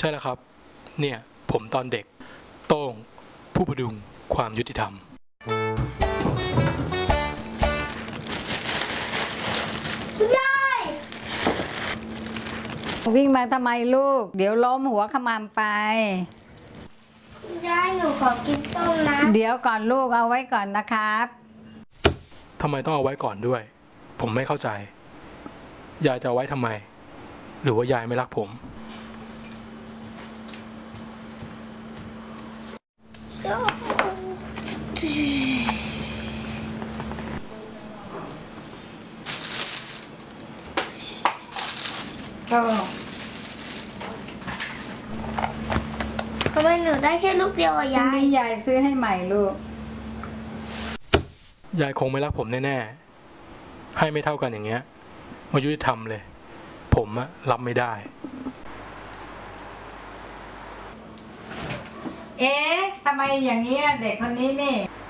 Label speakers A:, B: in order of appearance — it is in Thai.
A: ช่แล้วครับเนี่ยผมตอนเด็กโต้งผู้พดุงความยุติธรรม
B: วิ่งมาทำไมลูกเดี๋ยวล้มหัวขมำไป
C: ยายหนูขอกินส้มนะ
B: เดี๋ยวก่อนลูกเอาไว้ก่อนนะครับ
A: ทำไมต้องเอาไว้ก่อนด้วยผมไม่เข้าใจยายจะเอาไว้ทำไมหรือว่ายายไม่รักผม
B: ก็
C: ทำไมหนูได้แค่ลูกเดียวอะ
B: พรุ่ง
C: ยาย
B: นี้ยายซื้อให้ใหม่ลูก
A: ยายคงไม่รักผมแน่ๆให้ไม่เท่ากันอย่างเงี้ยไม่ยุติธรรมเลยผมอะรับไม่ได้
B: เอ๊ะทำไมอย่างนี้เด็กคนนี้นี่